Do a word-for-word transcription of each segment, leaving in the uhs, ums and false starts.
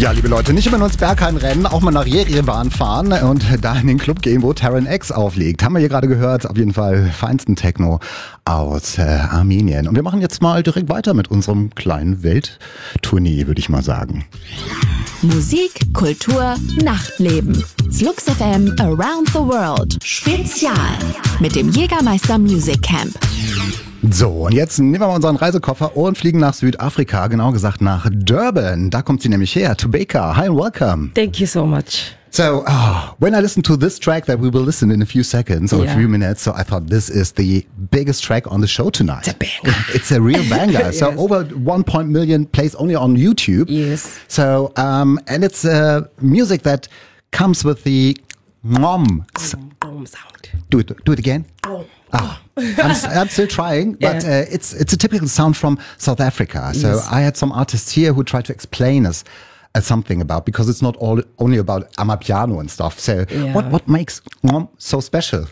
Ja, liebe Leute, nicht immer nur ins Berghain rennen, auch mal nach Jerewan fahren und da in den Club gehen, wo Terran X auflegt. Haben wir hier gerade gehört, auf jeden Fall feinsten Techno aus äh, Armenien. Und wir machen jetzt mal direkt weiter mit unserem kleinen Welttournee, würde ich mal sagen. Musik, Kultur, Nachtleben. Flux F M Around the World. Spezial. Mit dem Jägermeister Music Camp. So, und jetzt nehmen wir mal unseren Reisekoffer und fliegen nach Südafrika, genau gesagt nach Durban. Da kommt sie nämlich her, Tobeka. Hi and welcome. Thank you so much. So, oh, when I listened to this track that we will listen in a few seconds or yeah. a few minutes, so I thought this is the biggest track on the show tonight. It's a banger. It's a real banger. Yes. So over one point million plays only on YouTube. Yes. So, um, and it's uh, music that comes with the ngom. Boom sound. Do it, do it again. Boom. Ah, I'm, I'm still trying, but Yeah. uh, it's it's a typical sound from South Africa. So Yes. I had some artists here who tried to explain us uh, something about, because it's not all only about Amapiano and stuff. So Yeah. what what makes ngom so special?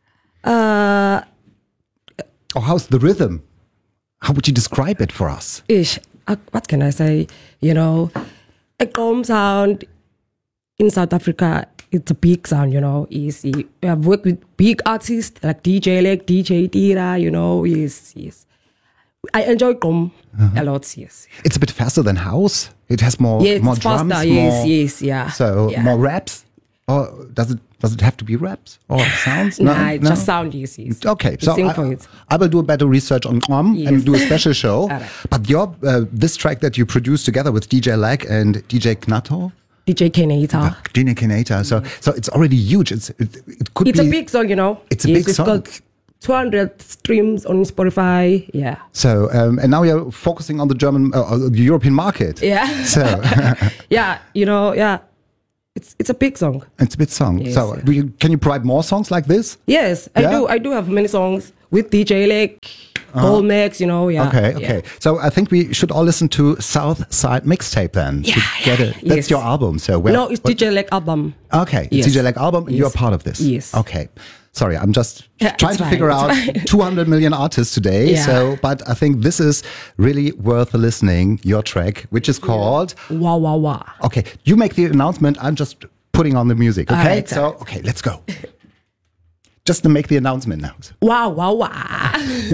Uh, Or how's the rhythm? How would you describe it for us? ish. Uh, what can I say? You know, a boom sound in South Africa. It's a big sound, you know. Is we have worked with big artists like D J Lek, D J Tira, you know. Yes, yes. I enjoy Gqom uh-huh. a lot. Yes. It's a bit faster than house. It has more Yeah, more it's drums. faster. More, Yes, yes, yeah. So yeah. more raps. Or does it does it have to be raps or sounds? Nah, it's just sound. Yes, yes. Okay, We so sing I, for it. I will do a better research on ngom Yes. and do a special show. Alright. But your uh, this track that you produced together with D J Lag and D J Knato, D J Kenata. D J Kenata. So so it's already huge. It's it, it could It's be a big song, you know. It's a yes, big it's song. got two hundred streams on Spotify. Yeah. So um, and now you're focusing on the German uh, the European market. Yeah. So yeah, you know, yeah. It's it's a big song. it's a bit song. Yes, so yeah. do you, can you provide more songs like this? Yes, I Yeah? do. I do have many songs with D J Lake, Paul Max, you know, yeah. Okay, yeah. okay. So I think we should all listen to South Side Mixtape then. Yeah, to get yeah, it. That's yes. your album. So where, No, it's what- D J Lake album. Okay, it's Yes. D J Lag album, and Yes. you're part of this. Yes. Okay. Sorry, I'm just Yeah, trying it's to fine, figure it's out fine. two hundred million artists today. Yeah. So, but I think this is really worth listening. Your track, which is called. Wow, wow, wow. Okay, you make the announcement. I'm just putting on the music. Okay. Alright, so, alright. okay, let's go. Just to make the announcement now. Wow, wow, wow.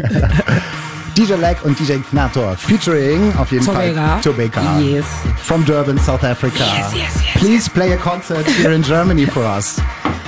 D J Lag und D J Knator featuring auf jeden Tobeka. Fall Tobeka. Yes. From Durban, South Africa. Yes, yes, yes, Please play a concert here in Germany for us.